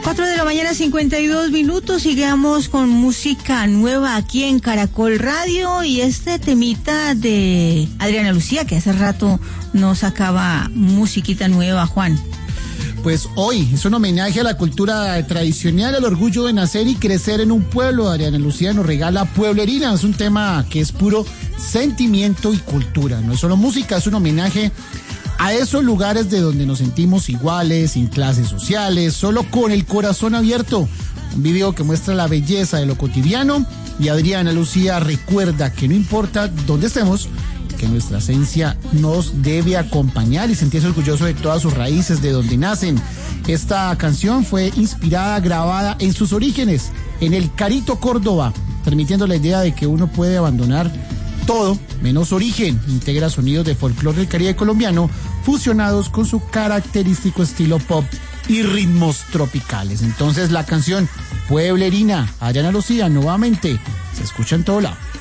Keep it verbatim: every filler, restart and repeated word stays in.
cuatro de la mañana, cincuenta y dos minutos. Sigamos con música nueva aquí en Caracol Radio. Y este temita de Adriana Lucía, que hace rato no sacaba musiquita nueva, Juan. Pues hoy es un homenaje a la cultura tradicional, al orgullo de nacer y crecer en un pueblo. Adriana Lucía nos regala Pueblerina. Es un tema que es puro sentimiento y cultura. No es solo música, es un homenaje a esos lugares de donde nos sentimos iguales, sin clases sociales, solo con el corazón abierto. Un video que muestra la belleza de lo cotidiano, y Adriana Lucía recuerda que no importa dónde estemos, que nuestra esencia nos debe acompañar y sentirse orgulloso de todas sus raíces, de donde nacen. Esta canción fue inspirada, grabada en sus orígenes, en el Carito, Córdoba, transmitiendo la idea de que uno puede abandonar todo menos origen. Integra sonidos de folclore del Caribe colombiano fusionados con su característico estilo pop y ritmos tropicales. Entonces la canción Pueblerina, Adriana Lucía, nuevamente se escucha en todo lado.